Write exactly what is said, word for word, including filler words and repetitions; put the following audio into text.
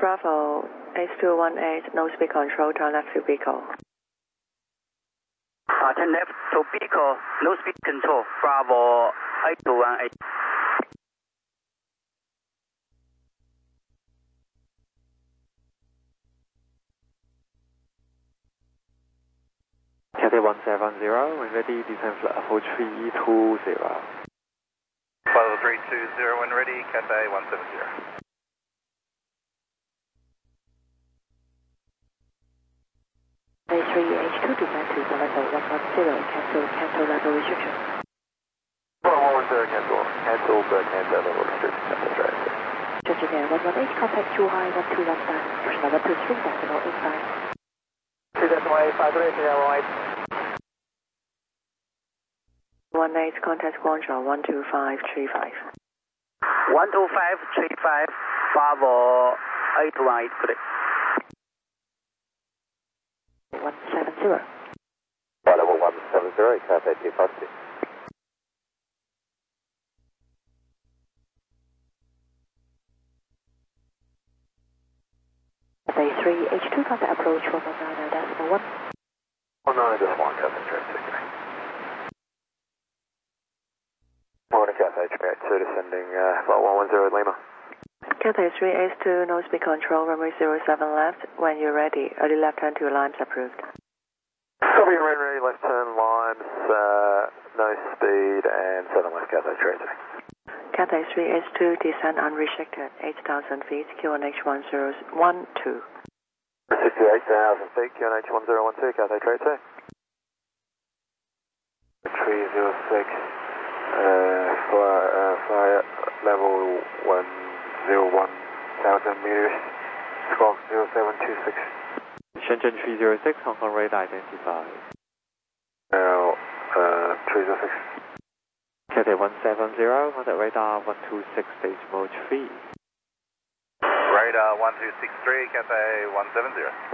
Bravo, H two one eight, no speed control, turn left to Beagle. Uh, turn left to Beagle, no speed control, Bravo, H two one eight. Cathay one seven zero, when ready, descend flight level three two zero. Level three two zero, when ready, Cathay one seven zero. A three H two descend to the level one one zero, cancel, cancel level restriction. one one zero, cancel, cancel, but cancel level restriction, Cathay Tracer. Judging air one one eight, contact two high, one two one nine, personal one two three, decimal eight five. two decimal eight five, three decimal eight. one eight, contact Guangzhou one two five three five. one two five three five, Bravo, H two one eight, good. one seven zero. Flight level one seven zero, Cathay two five two. Cathay three H two, contact approach one one nine decimal one. one nine decimal one, Cathay Tracer. Morning, Cathay Tracer, descending uh, flight one one zero Lima. Cathay three H two, no speed control, runway zero seven left. When you're ready, early left turn to Limes approved. Copy, rain ready, left turn, Limes, uh, no speed, and seven left, Cathay Tracer. Cathay three H two, descend unrestricted, eight thousand feet, Q N H one zero one two. sixty-eight thousand feet, Q N H one zero one two, Cathay Tracer. three zero six, uh, fly, uh, fly at level one zero one thousand meters, squawk zero seven two six. Shenzhen three zero six, Hong Kong radar identified. Now, uh, three zero six. Cathay one seven zero, contact radar one two six decimal three. Radar one two six three, Cathay one seven zero.